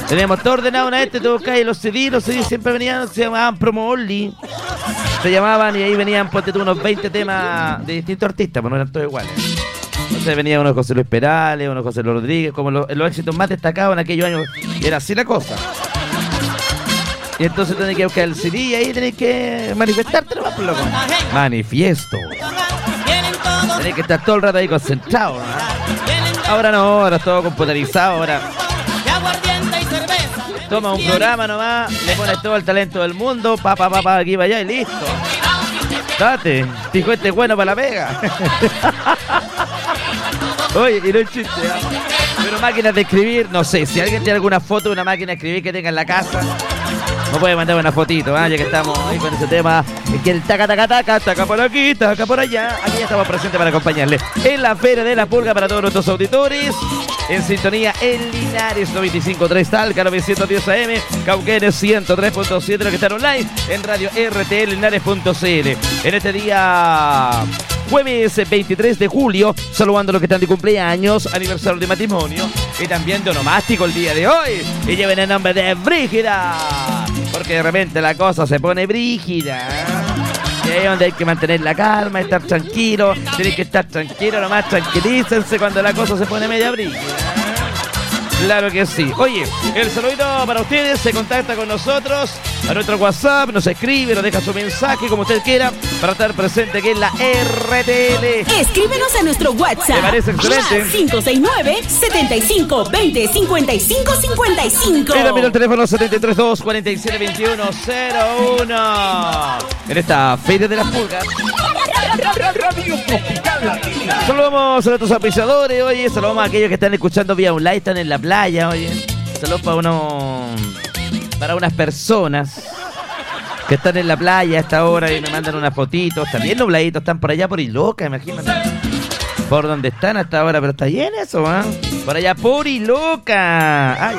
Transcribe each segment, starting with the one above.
Teníamos todo ordenado una vez, tú buscabas los CD siempre venían, se llamaban promo only. Se llamaban y ahí venían, ponte tú, unos 20 temas de distintos artistas, pero no eran todos iguales. Entonces venía uno de José Luis Perales, uno de José Luis Rodríguez, como los éxitos más destacados en aquellos años. Era así la cosa. Y entonces tenés que buscar el CD y ahí tenés que manifestarte nomás, por loco. Manifiesto. Tenés que estar todo el rato ahí concentrado, ¿no? Ahora no, ahora es todo computarizado, ahora toma un programa nomás, le pones todo el talento del mundo, pa, aquí para allá y listo. Date, dijo este es bueno para la pega. Oye, y no es chiste, ¿eh? Pero máquinas de escribir, no sé, si alguien tiene alguna foto de una máquina de escribir que tenga en la casa, no puede mandar una fotito, ¿eh? Ya que estamos ahí con ese tema, que el taca por aquí, taca por allá. Aquí ya estamos presentes para acompañarle en la Feria de la Pulga para todos nuestros auditores. En sintonía en Linares 95.3 Talca, 910 AM, Cauquenes 103.7, los que están online en radio RTL Linares.cl. En este día jueves 23 de julio, saludando a los que están de cumpleaños, aniversario de matrimonio y también de onomástico el día de hoy. Y lleven el nombre de Brígida, porque de repente la cosa se pone brígida. Y ahí es donde hay que mantener la calma, estar tranquilo. Tienen que estar tranquilo, nomás tranquilícense cuando la cosa se pone media brígida. Claro que sí. Oye, el saludito para ustedes, se contacta con nosotros a nuestro WhatsApp, nos escribe, nos deja su mensaje como usted quiera para estar presente aquí en la RTL. Escríbenos a nuestro WhatsApp. Me parece excelente. 569-7521-55. Y también el teléfono 732-4721-01. En esta Feria de las Pulgas. Saludamos a nuestros auspiciadores, oye, saludamos a aquellos que están escuchando vía online, están en la playa, oye. Saludos para unas personas que están en la playa a esta hora y me mandan unas fotitos, también nubladitos, están por allá por Iloca, imagínate. Por donde están hasta ahora, pero está bien eso, ¿eh? Por allá por Iloca. Ay.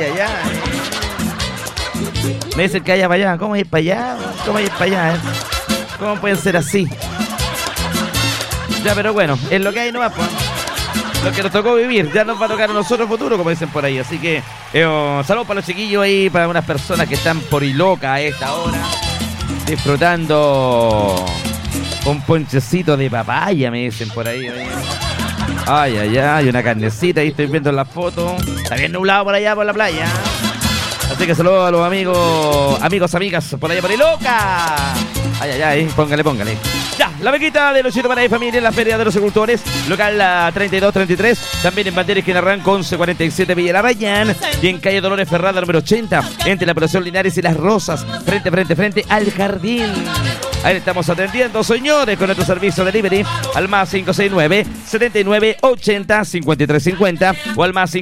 Me dicen que allá para allá, ¿cómo ir para allá? ¿Cómo ir para allá, ¿Cómo pueden ser así? Ya, pero bueno, es lo que hay nomás, pues. Lo que nos tocó vivir, ya nos va a tocar a nosotros futuro, como dicen por ahí. Así que, saludos para los chiquillos ahí, para unas personas que están por Iloca a esta hora, disfrutando un ponchecito de papaya, me dicen por ahí. Ay, una carnecita, ahí estoy viendo la foto. Está bien nublado por allá, por la playa. Así que saludos a los amigas, por allá por Iloca. Ay, póngale. Ya, la bequita de Luchito para la familia en la Feria de los Agricultores, local 3233, también en Banderas que arranca 1147 Villa La Rayán y en calle Dolores Ferrada número 80, entre la población Linares y Las Rosas, frente al jardín. Ahí estamos atendiendo, señores, con nuestro servicio delivery al más 569-7980-5350 o al más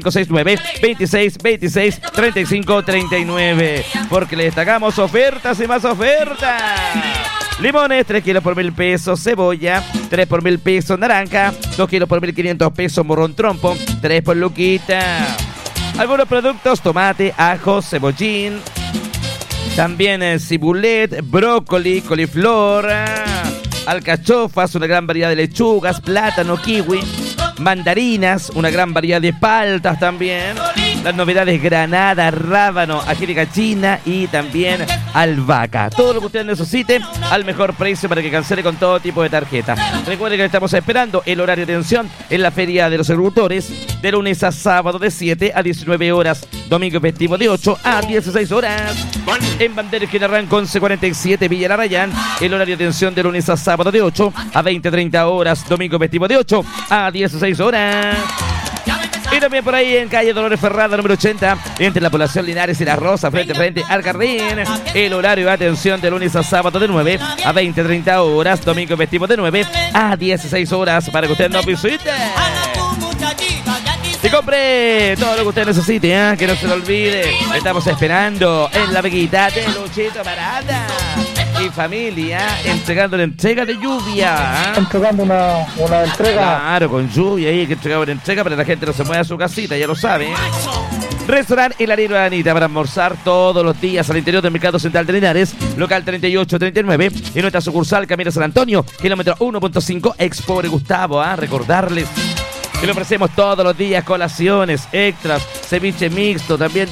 569-2626-3539, porque le destacamos ofertas y más ofertas. Limones, 3 kilos por 1.000 pesos. Cebolla, 3 por 1.000 pesos. Naranja, 2 kilos por 1.500 pesos. Morrón trompo, 3 por luquita. Algunos productos, tomate, ajo, cebollín. También cibulet, brócoli, coliflor, alcachofas, una gran variedad de lechugas, plátano, kiwi, mandarinas, una gran variedad de paltas también. Las novedades: granada, rábano, ajírica china y también albahaca. Todo lo que usted necesite al mejor precio para que cancele con todo tipo de tarjeta. Recuerde que estamos esperando el horario de atención en la Feria de los Agricultores de lunes a sábado de 7 a 19 horas, domingo festivo de 8 a 16 horas. En Banderas que arranca 1147 Villa La Rayán, el horario de atención de lunes a sábado de 8 a 20-30 horas, domingo festivo de 8 a 16 horas. Y también por ahí en calle Dolores Ferrada número 80, entre la población Linares y Las Rosas, frente al jardín. El horario de atención de lunes a sábado de 9 a 20-30 horas, domingo festivo de 9 a 16 horas, para que usted nos visite y compre todo lo que usted necesite, que no se lo olvide. Estamos esperando en la bequita de Luchito Barata y familia, entregando la entrega de lluvia. Entregando una entrega. Claro, con lluvia ahí, hay que entregar una entrega para que la gente no se mueva a su casita, ya lo sabe. Restaurante El Arenero de Anita, para almorzar todos los días al interior del Mercado Central de Linares, local 3839, y nuestra sucursal Camino San Antonio, kilómetro 1.5, Expo Gustavo. Recordarles que le ofrecemos todos los días colaciones, extras, ceviche mixto, también